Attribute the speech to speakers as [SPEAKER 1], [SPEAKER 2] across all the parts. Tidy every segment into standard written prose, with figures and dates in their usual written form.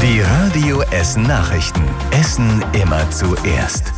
[SPEAKER 1] Die Radio Essen Nachrichten. Essen immer zuerst.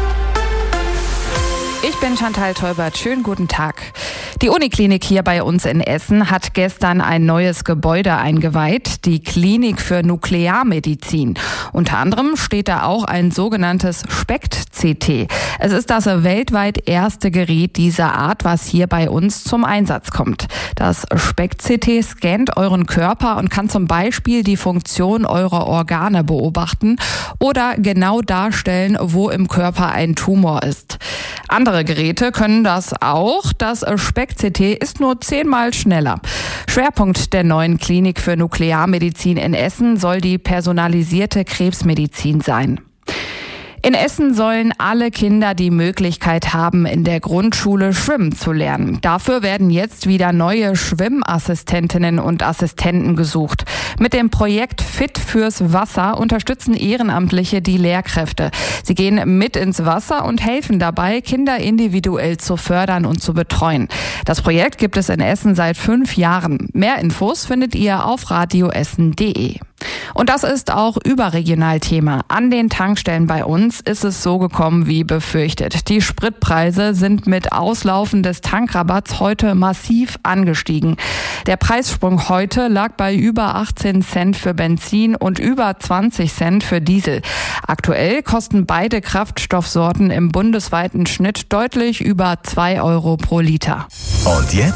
[SPEAKER 2] Ich bin Chantal Teubert. Schönen guten Tag. Die Uniklinik hier bei uns in Essen hat gestern ein neues Gebäude eingeweiht, die Klinik für Nuklearmedizin. Unter anderem steht da auch ein sogenanntes SPECT-CT. Es ist das weltweit erste Gerät dieser Art, was hier bei uns zum Einsatz kommt. Das SPECT-CT scannt euren Körper und kann zum Beispiel die Funktion eurer Organe beobachten oder genau darstellen, wo im Körper ein Tumor ist. Andere Geräte können das auch. Das SPECT-CT ist nur 10-mal schneller. Schwerpunkt der neuen Klinik für Nuklearmedizin in Essen soll die personalisierte Krebsmedizin sein. In Essen sollen alle Kinder die Möglichkeit haben, in der Grundschule schwimmen zu lernen. Dafür werden jetzt wieder neue Schwimmassistentinnen und Assistenten gesucht. Mit dem Projekt Fit fürs Wasser unterstützen Ehrenamtliche die Lehrkräfte. Sie gehen mit ins Wasser und helfen dabei, Kinder individuell zu fördern und zu betreuen. Das Projekt gibt es in Essen seit 5 Jahren. Mehr Infos findet ihr auf radioessen.de. Und das ist auch überregional Thema. An den Tankstellen bei uns ist es so gekommen wie befürchtet. Die Spritpreise sind mit Auslaufen des Tankrabatts heute massiv angestiegen. Der Preissprung heute lag bei über 18 Cent für Benzin und über 20 Cent für Diesel. Aktuell kosten beide Kraftstoffsorten im bundesweiten Schnitt deutlich über 2 Euro pro Liter.
[SPEAKER 1] Und jetzt